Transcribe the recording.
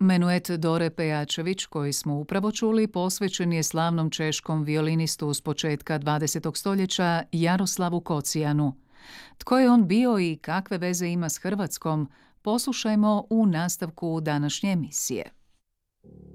Menuet Dore Pejačević, koji smo upravo čuli, posvećen je slavnom češkom violinistu s početka 20. stoljeća Jaroslavu Kocijanu. Tko je on bio i kakve veze ima s Hrvatskom, poslušajmo u nastavku današnje emisije.